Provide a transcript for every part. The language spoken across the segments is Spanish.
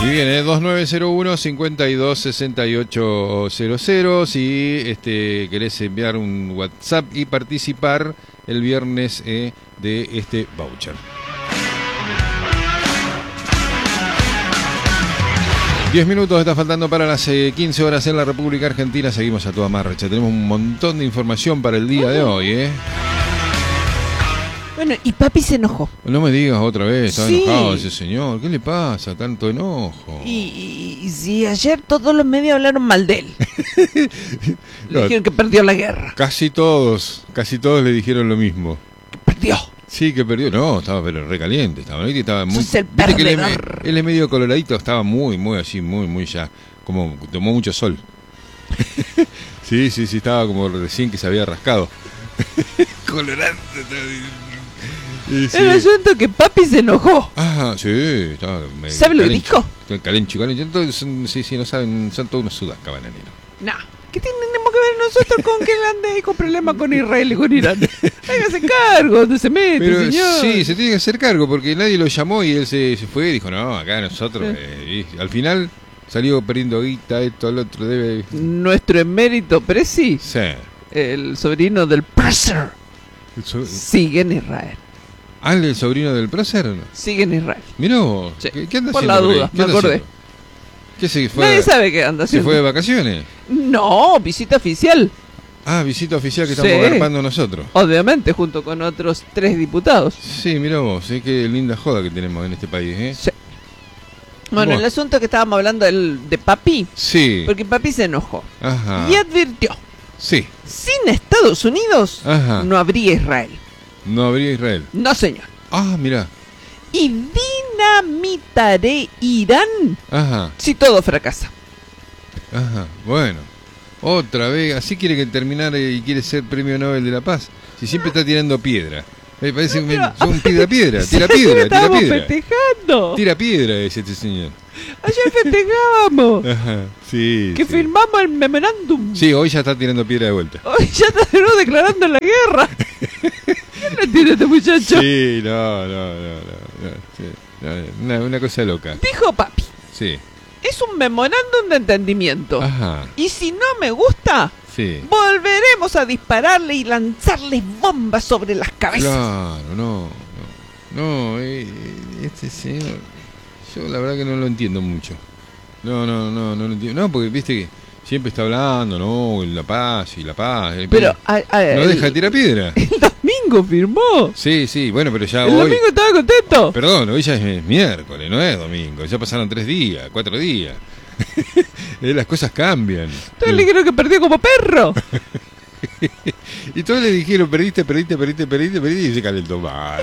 Muy bien, 2901-526800. Si querés enviar un WhatsApp y participar el viernes de este voucher. Diez minutos está faltando para las 15 horas en la República Argentina. Seguimos a toda marcha. Tenemos un montón de información para el día de hoy, Bueno, y papi se enojó. No me digas otra vez, está Sí. enojado ese señor. ¿Qué le pasa? Tanto enojo. Y si ayer todos los medios hablaron mal de él. Le dijeron que perdió la guerra. Casi todos le dijeron lo mismo. Que perdió. Sí, que perdió. No, estaba pero recaliente. Estaba muy. Sos el Viste que perdedor. él es medio coloradito, estaba muy así, muy ya. Como tomó mucho sol. Sí, estaba como recién que se había rascado. Colorante. Sí. El asunto es que papi se enojó. Ah, sí, estaba. ¿Sabe lo que dijo? Calencho. Entonces, sí, no saben, son todos unos sudacas, bananero. No. ¿Qué tenemos que ver nosotros con que él ande ahí con problemas con Israel y con Irán? Hágase cargo, ¿dónde se mete, Pero señor? sí, se tiene que hacer cargo porque nadie lo llamó y él se fue y dijo, no, acá nosotros. Y al final salió perdiendo guita, esto, el otro debe. Nuestro emérito Presi, Sí. el sobrino del prócer, sigue en Israel. ¿El sobrino del prócer? Sigue en Israel. Mirá vos, Sí. ¿qué anda Por haciendo? la por ahí? duda, ¿Qué me anda acordé. haciendo? ¿Qué se fue? Nadie sabe qué anda ¿Se haciendo. fue de vacaciones? No, visita oficial. Ah, visita oficial que Sí. estamos garpando nosotros. Obviamente, junto con otros 3 diputados. Sí, mirá vos, qué linda joda que tenemos en este país, ¿eh? Sí. Bueno, el asunto es que estábamos hablando de papi, Sí. porque papi se enojó Ajá. y advirtió, Sí. sin Estados Unidos Ajá. no habría Israel. No habría Israel. No, señor. Ah, mirá. Y dinamitaré Irán Ajá. si todo fracasa. Ajá. Bueno. Otra vez. Así quiere que terminar y quiere ser premio Nobel de la Paz. Si siempre está tirando piedra. Me parece un piedra. Tira piedra. Estábamos festejando. Tira piedra es este señor. Ayer festejábamos Ajá. Sí. que sí. firmamos el memorándum. Sí, hoy ya está tirando piedra de vuelta. Hoy ya está declarando la guerra. ¿Qué le tiene este muchacho? Sí, no. Sí. Una cosa loca. Dijo papi, Sí. es un memorándum de entendimiento. Ajá. Y si no me gusta, Sí. volveremos a dispararle y lanzarles bombas sobre las cabezas. Claro, no, este señor, yo la verdad que no lo entiendo mucho. No lo entiendo. No, porque viste que siempre está hablando, no, la paz. Pero no deja de tirar piedra. el domingo firmó. Sí, bueno, pero ya El hoy. domingo estaba contento. Perdón, hoy ya es miércoles, no es domingo. Ya pasaron 3 días, 4 días. Las cosas cambian. Entonces le dijeron que perdió como perro. Y todos le dijeron, perdiste, y se calentó mal.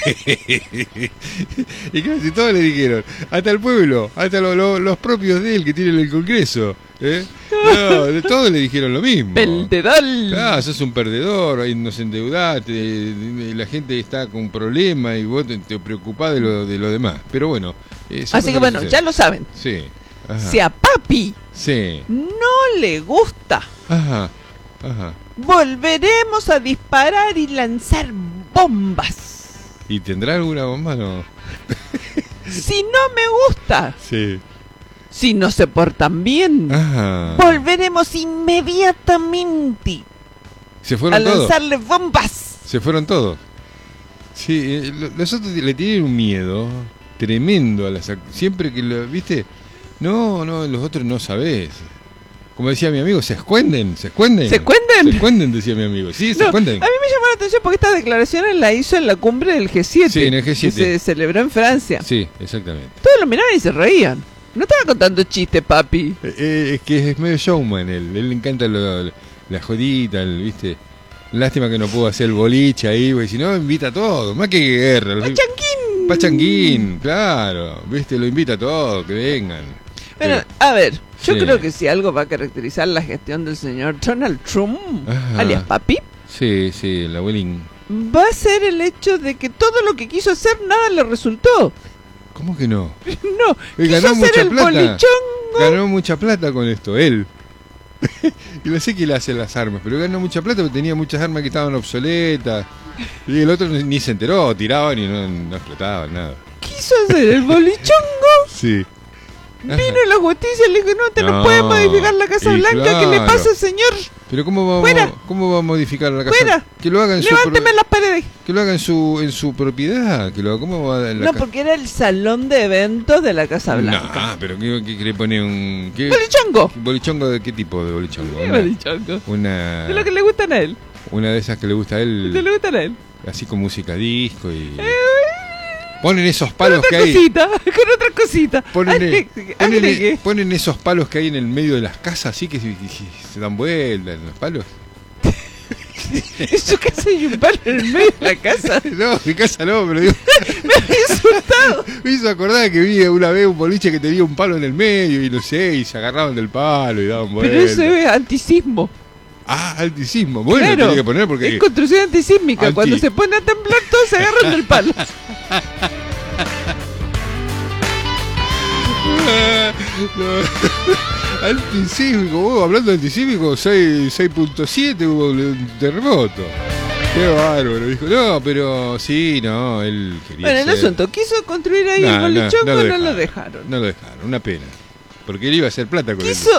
Y casi todos le dijeron, hasta el pueblo, hasta los propios de él que tienen el Congreso. No, todos le dijeron lo mismo. Perdedor. Claro, sos un perdedor, ahí nos endeudaste, la gente está con problemas y vos te preocupás de lo demás. Pero bueno. Así que bueno, ya lo saben. Sí. Ajá. Si a papi Sí. no le gusta, Ajá. volveremos a disparar y lanzar bombas. ¿Y tendrá alguna bomba? No. Si no me gusta, Sí. si no se portan bien, Ajá. volveremos inmediatamente ¿Se a fueron todos? lanzarle bombas. Se fueron todos. Sí, los otros le tienen un miedo tremendo a las siempre que lo, ¿viste? No, los otros no sabés. Como decía mi amigo, se escuenden. ¿Se escuenden? Se escuenden, decía mi amigo. Sí, se No, escuenden. a mí me llamó la atención porque estas declaraciones las hizo en la cumbre del G7. Sí, en el G7. Que se celebró en Francia. Sí, exactamente. Todos lo miraban y se reían. No estaba contando chistes, papi. Es que es medio showman, él le encanta la jodita, ¿viste? Lástima que no pudo hacer el boliche ahí, porque si no invita a todos, más que guerra. ¡Pachanguín! Pachanguín, claro, ¿viste? Lo invita a todos, que vengan. Bueno, a ver, yo Sí. creo que si algo va a caracterizar la gestión del señor Donald Trump, Ajá. alias papi, Sí, el abuelín. va a ser el hecho de que todo lo que quiso hacer nada le resultó. ¿Cómo que no? No, quiso Ganó hacer mucha el plata. bolichongo. Ganó mucha plata con esto, él. Y no sé qué le hace las armas, pero ganó mucha plata porque tenía muchas armas que estaban obsoletas. Y el otro ni se enteró, tiraban y no explotaban nada. Quiso hacer el bolichongo Sí. Vino la justicia y le dijo, no, te no puede modificar la Casa y Blanca. claro. ¿Qué le pasa, señor? Pero ¿cómo Fuera. va a modificar la casa? Fuera. Que lo haga en Levánteme las paredes. que lo haga en su propiedad, que lo haga, ¿cómo va en la No, ca- porque era el salón de eventos de la Casa Blanca. No, pero ¿qué le pone un qué? ¡Bolichongo! ¿Bolichongo de qué tipo de bolichongo? ¿Qué bolichongo? Una De lo que le gustan a él. una de esas que le gusta a De él, lo que le gustan a él. así con música disco y ponen esos Con palos otra que hay. cosita, con otra cosita. Agregue. Ponen esos palos que hay en el medio de las casas, así que se dan vueltas en los palos. ¿Eso qué hace? ¿Y un palo en el medio de la casa? No, mi casa no, pero digo, Me había insultado. me hizo acordar que vi una vez un boliche que tenía un palo en el medio y no sé, y se agarraban del palo y daban Pero vueltas. eso es antisismo. Ah, altísimo. Bueno, Claro, tiene que poner porque es construcción antisísmica. Anti- Cuando se pone a temblar, todos se agarran del palo. Antisísmico, hablando de antisísmico, 6.7 hubo un terremoto. Qué bárbaro, dijo. No, pero sí, no, él quería Bueno, el ser- asunto, quiso construir ahí No, el bolichongo, no lo no lo dejaron. dejaron. No lo dejaron, una pena. Porque él iba a hacer plata con Quiso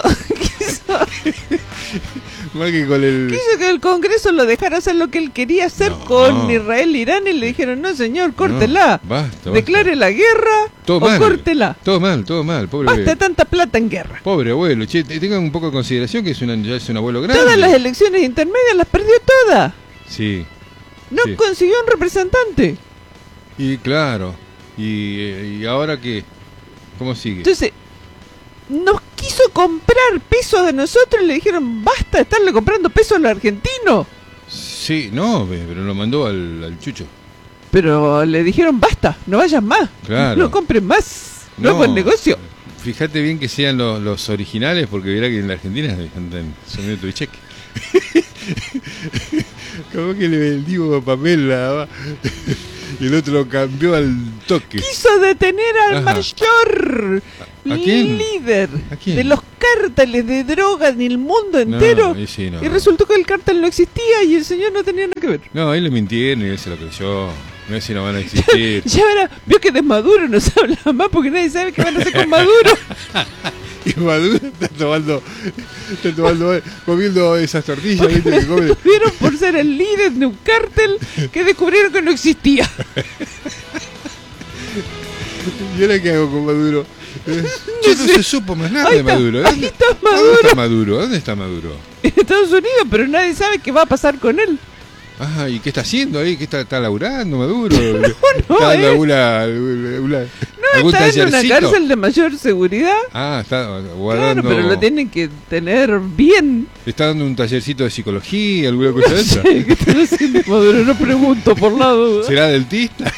Más que con el... que el Congreso lo dejara hacer lo que él quería hacer No. con Israel e Irán y le dijeron, no señor, córtela. No, basta. Declare la guerra Todo o mal. córtela. Todo mal, pobre. Basta tanta plata en guerra. Pobre abuelo. Che, tengan un poco de consideración que ya es un abuelo grande. Todas las elecciones intermedias las perdió todas. Sí. No Sí. consiguió un representante. Y claro. Y ahora qué, ¿cómo sigue? Entonces, nos quiso comprar pesos de nosotros y le dijeron, basta de estarle comprando pesos a los argentinos. Sí, no, pero lo mandó al chucho. Pero le dijeron, basta, no vayas más. Claro. No compren más. No es buen negocio. Fíjate bien que sean los originales, porque verá que en la Argentina andan sonido tu cheque. Como que le vendimos papel y el otro lo cambió al toque. Quiso detener al Ajá. mayor ¿A quién? líder ¿A quién? de los cárteles de droga en el mundo entero. No, y sí, no. Y resultó que el cártel no existía y el señor no tenía nada que ver. No, ahí le mintieron y él se lo creyó. No es si no van a existir. Ya verá, vio que de Maduro no se habla más porque nadie sabe qué van a hacer con Maduro. Y Maduro está tomando, comiendo esas tortillas, ¿viste? Que come. Lo tuvieron por ser el líder de un cártel que descubrieron que no existía. ¿Y ahora qué hago con Maduro? No No sé. se supo más nada Ahí de está, Maduro. ahí está ¿Dónde Maduro. está Maduro? ¿Dónde está Maduro? En Estados Unidos, pero nadie sabe qué va a pasar con él. Ah, ¿y qué está haciendo ahí? ¿Qué está laburando Maduro? no, ¿Está dando alguna algún Está en una tallercito? cárcel de mayor seguridad. Ah, está guardando... Claro, pero lo tienen que tener bien. ¿Está dando un tallercito de psicología, alguna cosa de esa? ¿Qué están haciendo Maduro? No pregunto por la duda. ¿Será dentista?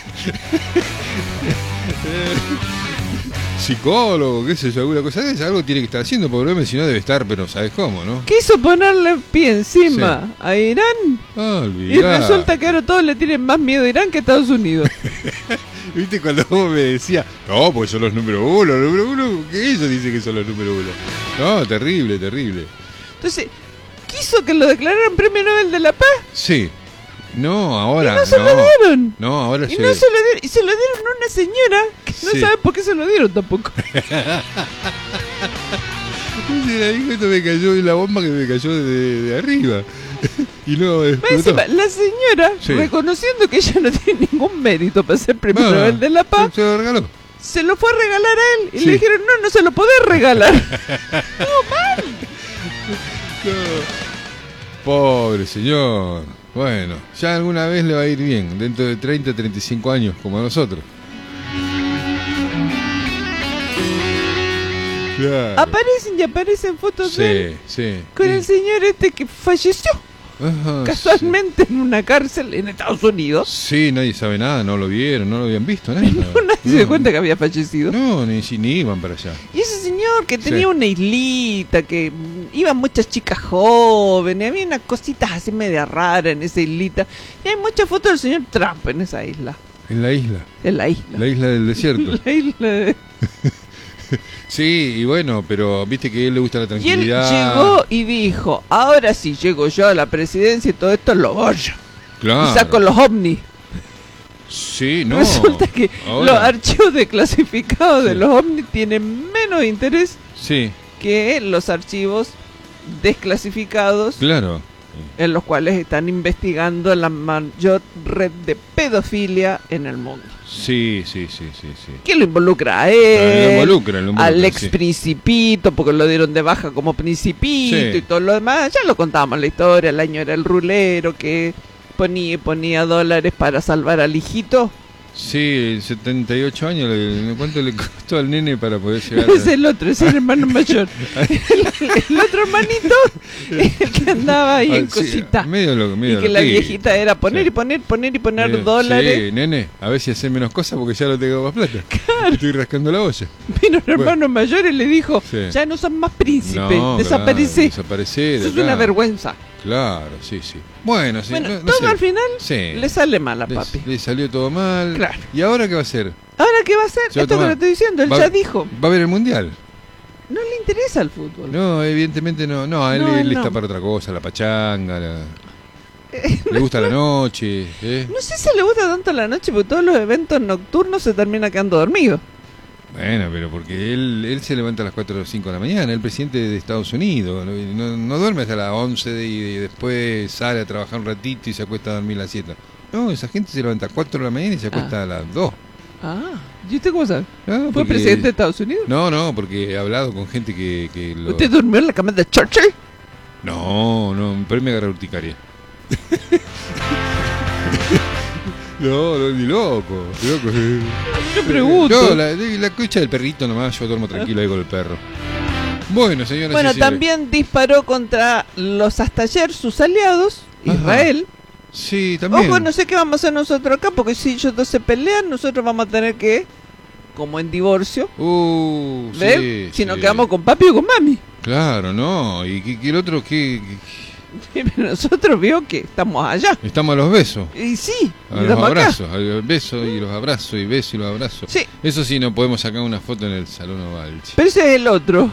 Psicólogo, qué sé yo, alguna cosa de esa. Algo tiene que estar haciendo, probablemente, si no debe estar, pero sabes cómo, ¿no? Quiso ponerle pie encima a Irán Ah, y olvidá. resulta que ahora todos le tienen más miedo a Irán que a Estados Unidos. ¿Viste cuando vos me decías, no, pues son los número uno, que ellos dicen que son los número uno? No, terrible, terrible. Entonces, quiso que lo declararan Premio Nobel de la Paz Sí. No, ahora y no se lo dieron. No, ahora Y no se lo dieron, y se lo dieron a una señora que no Sí. sabe por qué se lo dieron tampoco. La dijo, esto me cayó la bomba que me cayó de arriba. Y no Más explotó. encima, la señora, Sí. reconociendo que ella no tiene ningún mérito para ser Premio No, Nobel de la Paz, se lo regaló. se lo fue a regalar a él y Sí. le dijeron, no, no se lo podés regalar. No. Pobre señor. Bueno, ya alguna vez le va a ir bien, dentro de 30, 35 años, como a nosotros. Claro. Aparecen y aparecen fotos de él Sí, sí. con Sí. el señor este que falleció Ajá, casualmente en una cárcel en Estados Unidos. Sí, nadie sabe nada, no lo vieron, no lo habían visto, nada. Nadie se dio cuenta que había fallecido. No, ni iban para allá. Y ese señor que tenía Sí. una islita, que iban muchas chicas jóvenes, había unas cositas así media raras en esa islita. Y hay muchas fotos del señor Trump en esa isla. En la isla, En la isla. la isla del desierto. La isla de... Sí, y bueno, pero viste que a él le gusta la Y él tranquilidad. llegó y dijo, ahora sí llego yo a la presidencia y todo esto lo bollo. Claro. Y saco los ovnis. Sí, no. Resulta que Ahora- los archivos desclasificados de Sí. los ovnis tienen menos menos interés Sí, que los archivos desclasificados, claro. en los cuales están investigando la mayor red de pedofilia en el mundo. Sí. Que lo involucra a Lo él, involucra, al ex sí. principito, porque lo dieron de baja como principito Sí. y todo lo demás. Ya lo contábamos la historia, el año era el rulero que ponía dólares para salvar al hijito. Sí, 78 años, ¿cuánto le costó al nene para poder llegar? Es el otro, es el hermano mayor. El otro hermanito es el que andaba ahí en Sí, cosita. medio loco, Y medio que la loquito. viejita era poner Sí. y poner dólares. Sí, nene, a ver si hace menos cosas porque ya no tengo más plata. Estoy rascando la olla. Vino el hermano mayor y le dijo, Sí. ya no son más príncipes, No, desaparece. Desaparecer. Eso es una vergüenza. Claro, sí. Bueno, sí. Bueno, no todo sé. al final Sí. le sale mal a papi. Le salió todo mal. Claro. ¿Y ahora qué va a hacer? ¿Ahora qué va a hacer? Se va a Esto que tomar- le estoy diciendo, él va- ya dijo. ¿Va a ver el mundial? No le interesa el fútbol. No, evidentemente no. No, a él No, le él está no. para otra cosa, la pachanga, le gusta la noche. No sé si le gusta tanto la noche, porque todos los eventos nocturnos se termina quedando dormido. Bueno, pero porque él se levanta a las 4 o 5 de la mañana, el presidente de Estados Unidos, no duerme hasta las 11 y después sale a trabajar un ratito y se acuesta a dormir a las 7. No, esa gente se levanta a 4 de la mañana y se acuesta a las 2. Ah, ¿y usted cómo sabe? No, ¿Fue porque- presidente de Estados Unidos? No, porque he hablado con gente que lo... ¿Usted durmió en la cama de Churchill? No, pero me agarra urticaria. No, ni loco. Yo pregunto. No, la cucha del perrito nomás, yo duermo tranquilo ahí con el perro. Bueno, señoras Bueno, y señores. también disparó contra los hasta ayer sus aliados, Ajá. Israel. Sí, también. Ojo, no sé qué vamos a hacer nosotros acá, porque si ellos dos se pelean, nosotros vamos a tener que, como en divorcio, ver sí, si nos sí. quedamos con papi o con mami. Claro, no. ¿Y qué el otro qué? Pero nosotros veo que estamos allá. Estamos a los besos. Y sí, A los estamos acá. abrazos, a los besos y los abrazos y besos y los abrazos. Sí, Eso sí, no podemos sacar una foto en el Salón Oval. che. pero ese es el otro.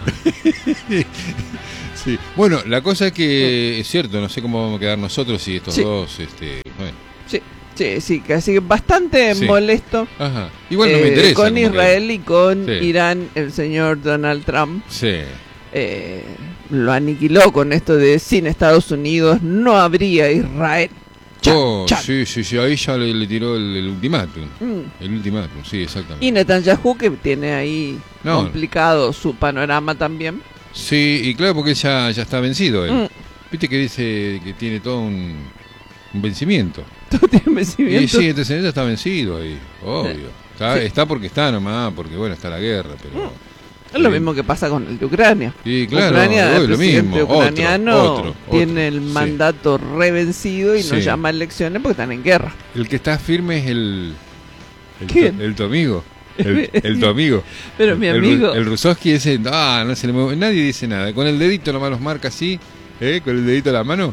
Sí. Bueno, la cosa es que es cierto, no sé cómo vamos a quedar nosotros si estos Sí. dos, bueno. Sí, que así que bastante Sí. molesto Ajá. Igual no me interesa. con como que- Israel y con Sí. Irán, el señor Donald Trump. Sí. Lo aniquiló con esto de sin Estados Unidos no habría Israel. Chan, chan. Sí, ahí ya le tiró el ultimátum. Mm. El ultimátum, sí, exactamente. Y Netanyahu, que tiene ahí No. complicado su panorama también. Sí, y claro, porque ya está vencido él. Mm. Viste que dice que tiene todo un vencimiento. Todo tiene Y vencimiento. sí, entonces ya está vencido ahí, obvio. Está porque está nomás, porque bueno, está la guerra, pero... Es lo mismo que pasa con el de Ucrania. Sí, claro, Ucrania, el lo presidente mismo. ucraniano Otro, tiene el sí. mandato revencido y no Sí. llama a elecciones porque están en guerra. El que está firme es ¿Quién? el tu amigo. El tu amigo. Pero mi El amigo, El Rusovsky ese, no se le mueve, nadie dice nada. Con el dedito nomás los marca así, con el dedito a la mano.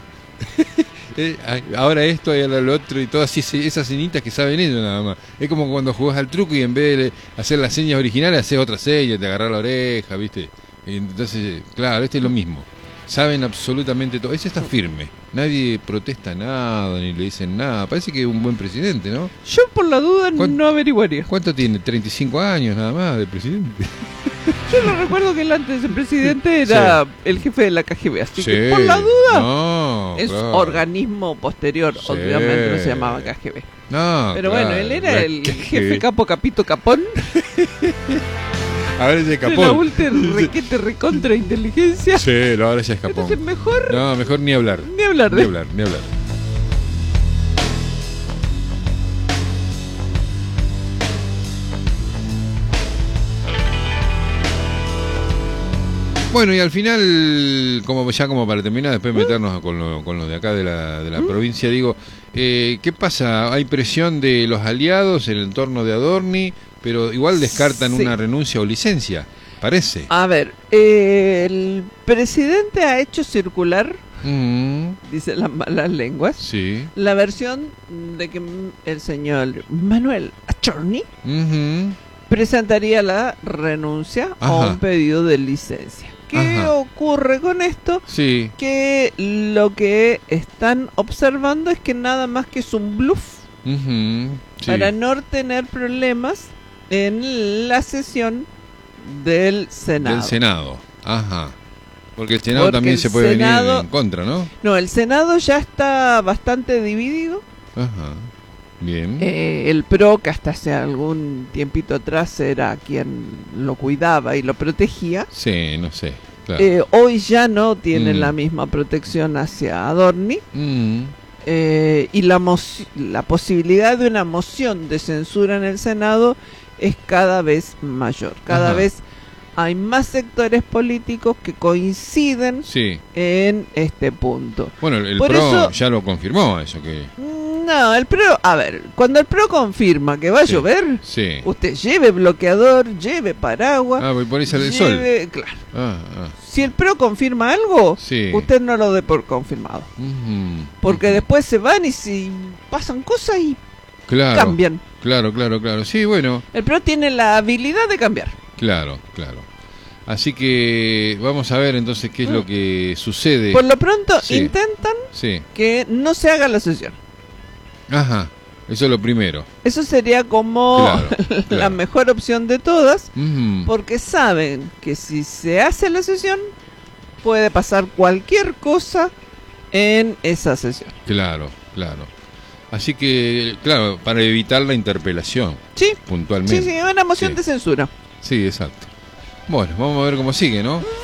Ahora esto, ahora lo otro y todas esas señitas que saben ellos nada más. Es como cuando jugás al truco y en vez de hacer las señas originales, haces otra seña, te agarrás la oreja, ¿viste? Y entonces, claro, este es lo mismo. Saben absolutamente todo. Ese está firme. Nadie protesta nada, ni le dicen nada. Parece que es un buen presidente, ¿no? yo por la duda ¿Cuán- no averiguaría. ¿Cuánto tiene? 35 años nada más de presidente. Yo no recuerdo que él antes de presidente era el jefe de la KGB, así que por la duda No, es claro. organismo posterior, Sí. obviamente no se llamaba KGB. No, Pero claro, bueno, él era la el KGB. jefe capo capito capón Ahora ya es de la capón. ultra requete recontra inteligencia. Sí, no, ahora ya es capón. Entonces mejor No, mejor ni hablar. ni hablar Ni de hablar, ni hablar. Bueno, y al final, como para terminar, después meternos con lo de acá de la provincia, digo, ¿qué pasa? Hay presión de los aliados en el entorno de Adorni, pero igual descartan Sí. una renuncia o licencia, parece. A ver, el presidente ha hecho circular, dice las malas lenguas, Sí. la versión de que el señor Manuel Achorny Ujú. presentaría la renuncia Ajá. o un pedido de licencia. ¿Qué Ajá. ocurre con esto? Sí. Que lo que están observando es que nada más que es un bluff Ujú. Sí. para no tener problemas en la sesión del Senado. Del Senado, ajá. Porque el Senado Porque también el se puede Senado- venir en contra, ¿no? No, el Senado ya está bastante dividido. Ajá, bien. El PRO, que hasta hace algún tiempito atrás era quien lo cuidaba y lo protegía, Sí, no sé, claro. hoy ya no tiene Mm. la misma protección hacia Adorni. Mm, Y la posibilidad de una moción de censura en el Senado es cada vez mayor. Cada Ajá. vez hay más sectores políticos que coinciden sí. en este punto. Bueno, el Por PRO eso- ya lo confirmó, eso que... No, el PRO, a ver, cuando el PRO confirma que va a Sí. llover, Sí. usted lleve bloqueador, lleve paraguas, Ah, por ahí sale el sol. claro. Ah, ah. Si el PRO confirma algo, Sí. usted no lo dé por confirmado. Ujú, Porque ujú. después se van y si pasan cosas y Claro, cambian. claro, claro, claro. Sí, bueno, El PRO tiene la habilidad de cambiar. claro, claro. Así que vamos a ver entonces qué es lo que sucede. Por lo pronto Sí. intentan Sí, que no se haga la sesión. ajá, eso es lo primero. Eso sería como Claro, la claro. mejor opción de todas, Ujú, porque saben que si se hace la sesión puede pasar cualquier cosa en esa sesión. claro, claro. Así que, claro, para evitar la interpelación, Sí, puntualmente. sí, sí, una moción Sí. de censura. Sí, exacto. Bueno, vamos a ver cómo sigue, ¿no?